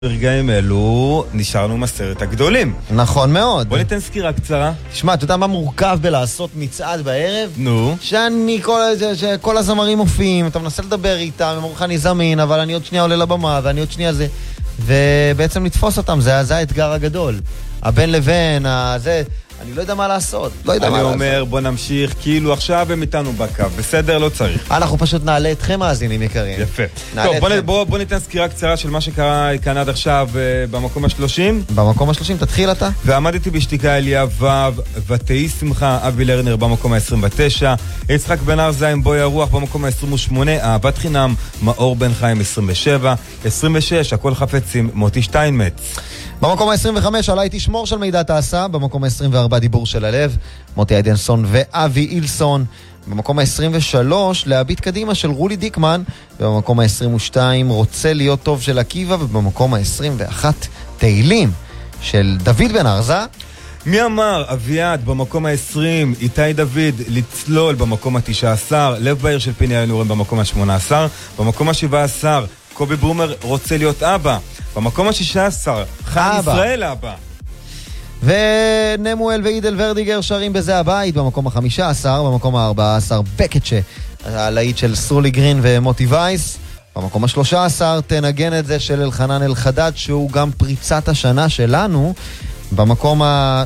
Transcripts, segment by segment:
ברגעים אלו נשארנו עם הסרט הגדולים. נכון מאוד. בוא ניתן סקירה קצרה. תשמע, אתה יודע מה מורכב בלעשות מצעד בערב? נו. שכל הזמרים מופיעים, אתה מנסה לדבר איתם, הם אומרים לך אני זמין, אבל אני עוד שנייה עולה לבמה, ואני עוד שנייה זה. ובעצם לתפוס אותם, זה האתגר הגדול. הבין לבין, אני לא יודע מה לעשות. אני אומר, בוא נמשיך, כאילו עכשיו הם איתנו בקו, בסדר? לא צריך. אנחנו פשוט נעלה אתכם מאזינים יקרים. יפה. טוב, בוא ניתן סקירה קצרה של מה שקרה כאן עד עכשיו במקום ה-30. במקום ה-30, תתחיל אתה. ועמדתי בשתיקה אליה ותהי שמחה, אבי לרנר במקום ה-29, יצחק בן ארזה עם בוי הרוח במקום ה-28, אהבת חינם, מאור בן חיים 27, 26, הכל חפצים, מוטי שטיינמץ. במקום ה-25 עליי תשמור של מידע תעשה, במקום ה-24 דיבור של הלב, מוטי איידנסון ואבי אילסון, במקום ה-23 להביט קדימה של רולי דיקמן, ובמקום ה-22 רוצה להיות טוב של עקיבא, ובמקום ה-21 תהילים של דוד בן ארזה. מי אמר? אביעד במקום ה-20, איתי דוד לצלול במקום ה-19, לב בעיר של פיני אלנורן במקום ה-18, במקום ה-17 קובי ברומר רוצה להיות אבא, במקום ה-16 חיים ישראל אבא. ונמואל ואידל ורדיגר שרים בזה הבית במקום ה-15, במקום ה-14 בקצ'ה, הלהיט של סרולי גרין ומוטי וייס, במקום ה-13 תנגן את זה של אלחנן אלחדד שהוא גם פריצת השנה שלנו, במקום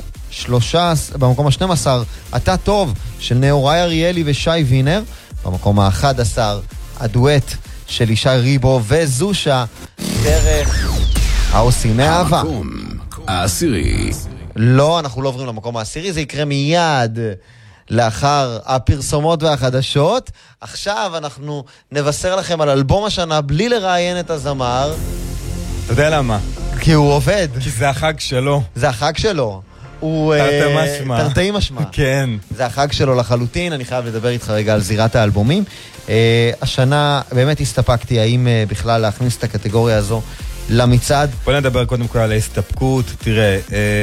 ה-12 אתה טוב של נאורי אריאלי ושי וינר, במקום ה-11 הדואט של ישי ריבו וזושה דרך העושים מאהבה. המקום העשירי. לא, אנחנו לא עוברים למקום העשירי, זה יקרה מיד לאחר הפרסומות והחדשות. עכשיו אנחנו נבשר לכם על אלבום השנה בלי לראיין את הזמר. אתה יודע למה? כי הוא עובד. כי זה החג שלו. זה החג שלו. הוא תרתי משמע. כן. זה החג שלו לחלוטין, אני חייב לדבר איתך רגע על זירת האלבומים. השנה באמת הסתפקתי האם בכלל להכניס את הקטגוריה הזו למצעד. בוא נדבר קודם כל על ההסתפקות. תראה,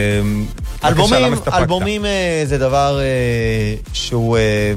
אלבומים זה דבר שהוא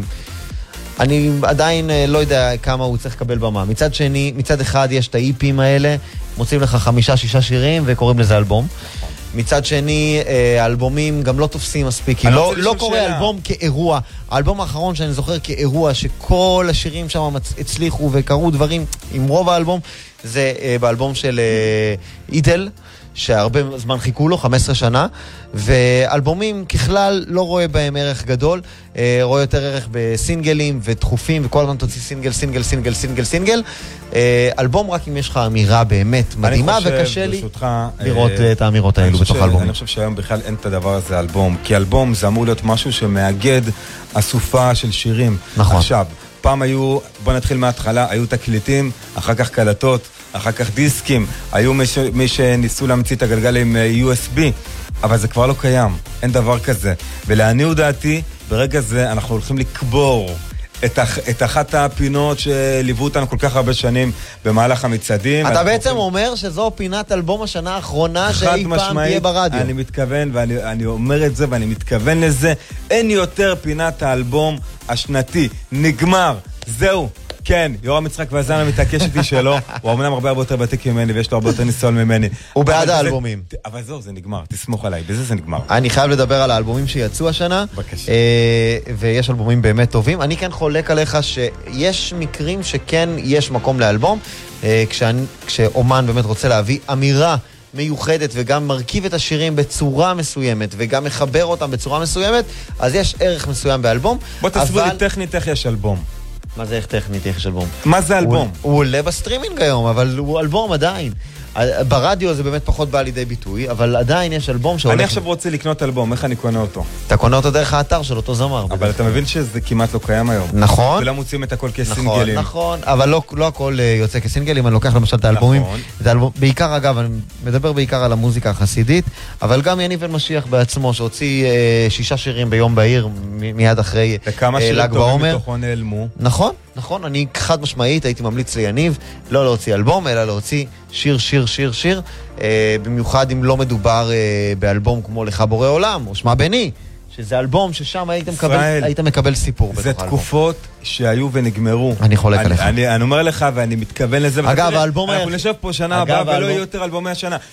אני עדיין לא יודע כמה הוא צריך לקבל במה. מצד שני, מצד אחד יש את האיפים האלה, מוצאים לך 5-6 שירים וקוראים לזה אלבום. מצד שני, האלבומים גם לא תופסים מספיק, כי לא קורא אלבום כאירוע. האלבום האחרון שאני זוכר כאירוע, שכל השירים שם הצליחו וקראו דברים עם רוב האלבום, זה באלבום של אידל, שהרבה זמן חיכו לו, 15 שנה, ואלבומים ככלל לא רואה בהם ערך גדול, רואה יותר ערך בסינגלים ודחופים, וכל הזמן תוציא סינגל, סינגל, סינגל, סינגל, סינגל. אלבום רק אם יש לך אמירה באמת מדהימה, וקשה לי לראות את האמירות האלו בתוך האלבום. אני חושב שהיום בכלל אין את הדבר הזה אלבום, כי אלבום זה אמור להיות משהו שמאגד אסופה של שירים. נכון. עכשיו, פעם היו, בוא נתחיל מההתחלה, היו תקליטים, אחר כך קלטות, אחר כך דיסקים, היו מי שניסו להמציא את הגלגל עם USB, אבל זה כבר לא קיים, אין דבר כזה. ולעניות דעתי, ברגע זה אנחנו הולכים לקבור את אחת הפינות שליוו אותנו כל כך הרבה שנים במהלך המצעדים. אתה בעצם אומר שזו פינת אלבום השנה האחרונה שאי פעם תהיה ברדיו. אני מתכוון, ואני אומר את זה ואני מתכוון לזה, אין יותר פינת האלבום השנתי, נגמר, זהו. כן, יורם יצחק והזן המתעקש איתי שלו, הוא אמנם הרבה יותר ותיק ממני ויש לו הרבה יותר ניסיון ממני. הוא בעד האלבומים. אבל זהו, זה נגמר, תסמוך עליי, בזה זה נגמר. אני חייב לדבר על האלבומים שיצאו השנה, ויש אלבומים באמת טובים. אני כן חולק עליך שיש מקרים שכן יש מקום לאלבום, כשאומן באמת רוצה להביא אמירה מיוחדת וגם מרכיב את השירים בצורה מסוימת וגם מחבר אותם בצורה מסוימת, אז יש ערך מסוים באלבום. בוא תסביר לי טכנית איך יש אלבום. מה זה איך טכנית, איך יש אלבום? מה זה אלבום? הוא עולה בסטרימינג היום, אבל הוא אלבום עדיין. ברדיו זה באמת פחות בא לידי ביטוי, אבל עדיין יש אלבום שהולך... אני עכשיו רוצה לקנות אלבום, איך אני קונה אותו? אתה קונה אותו דרך האתר של אותו זמר. אבל אתה מבין שזה כמעט לא קיים היום. נכון. ולא מוצאים את הכל כסינגלים. נכון, אבל לא הכל יוצא כסינגלים, אני לוקח למשל את האלבומים. בעיקר אגב, אני מדבר בעיקר על המוזיקה החסידית, אבל גם יניב בן משיח בעצמו, שהוציא 6 שירים ביום בהיר, מיד אחרי ל"ג בעומר. וכמה שירים טובים מתוכו נעלמו. נכון, אני חד משמעית הייתי ממליץ ליניב לא להוציא אלבום, אלא להוציא שיר, במיוחד אם לא מדובר באלבום כמו לך בורא עולם, או שמע בני, שזה אלבום ששם היית מקבל סיפור. זה תקופות שהיו ונגמרו. אני חולק עליך. אני אומר לך ואני מתכוון לזה. אגב, האלבום אנחנו נשב פה שנה הבאה ולא יהיו יותר אלבומי השנה.